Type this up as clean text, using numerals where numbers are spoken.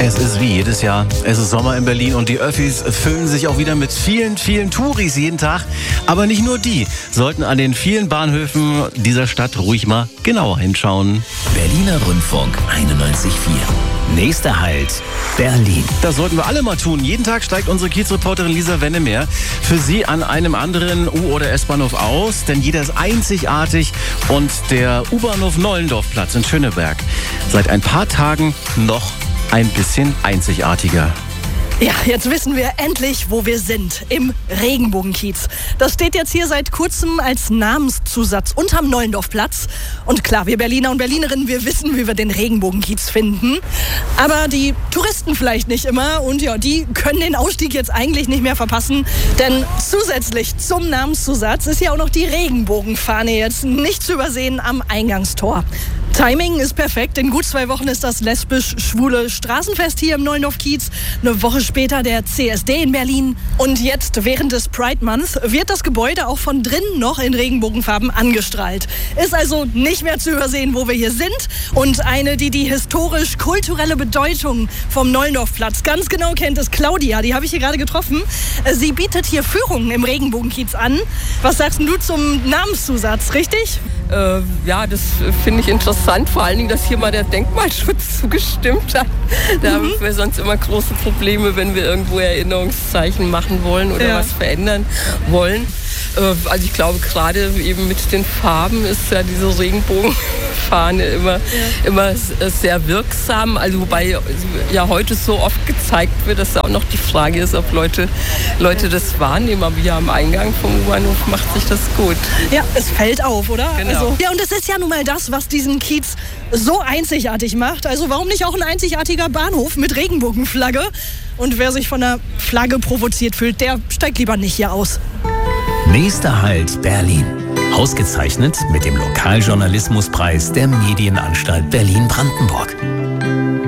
Es ist wie jedes Jahr. Es ist Sommer in Berlin und die Öffis füllen sich auch wieder mit vielen, vielen Touris jeden Tag. Aber nicht nur die sollten an den vielen Bahnhöfen dieser Stadt ruhig mal genauer hinschauen. Berliner Rundfunk 91.4. Nächster Halt, Berlin. Das sollten wir alle mal tun. Jeden Tag steigt unsere Kiezreporterin Lisa Wennemer für Sie an einem anderen U- oder S-Bahnhof aus, denn jeder ist einzigartig und der U-Bahnhof Nollendorfplatz in Schöneberg seit ein paar Tagen noch ein bisschen einzigartiger. Ja, jetzt wissen wir endlich, wo wir sind. Im Regenbogenkiez. Das steht jetzt hier seit kurzem als Namenszusatz unterm Nollendorfplatz. Und klar, wir Berliner und Berlinerinnen, wir wissen, wie wir den Regenbogenkiez finden. Aber die Touristen vielleicht nicht immer. Und ja, die können den Ausstieg jetzt eigentlich nicht mehr verpassen. Denn zusätzlich zum Namenszusatz ist ja auch noch die Regenbogenfahne jetzt nicht zu übersehen am Eingangstor. Timing ist perfekt. In gut 2 Wochen ist das lesbisch-schwule Straßenfest hier im Nollendorf-Kiez. Eine Woche später der CSD in Berlin. Und jetzt, während des Pride Month, wird das Gebäude auch von drinnen noch in Regenbogenfarben angestrahlt. Ist also nicht mehr zu übersehen, wo wir hier sind. Und eine, die historisch-kulturelle Bedeutung vom Nollendorfplatz ganz genau kennt, ist Claudia. Die habe ich hier gerade getroffen. Sie bietet hier Führungen im Regenbogenkiez an. Was sagst du zum Namenszusatz, richtig? Ja, das finde ich interessant, vor allen Dingen, dass hier mal der Denkmalschutz zugestimmt hat. Da haben wir sonst immer große Probleme, wenn wir irgendwo Erinnerungszeichen machen wollen oder was verändern wollen. Also ich glaube, gerade eben mit den Farben ist ja diese Regenbogenfahne immer sehr wirksam. Also wobei ja heute so oft gezeigt wird, dass auch noch die Frage ist, ob Leute das wahrnehmen. Aber hier am Eingang vom U-Bahnhof macht sich das gut. Ja, es fällt auf, oder? Genau. Also, ja, und es ist ja nun mal das, was diesen Kiez so einzigartig macht. Also warum nicht auch ein einzigartiger Bahnhof mit Regenbogenflagge? Und wer sich von der Flagge provoziert fühlt, der steigt lieber nicht hier aus. Nächster Halt, Berlin. Ausgezeichnet mit dem Lokaljournalismuspreis der Medienanstalt Berlin-Brandenburg.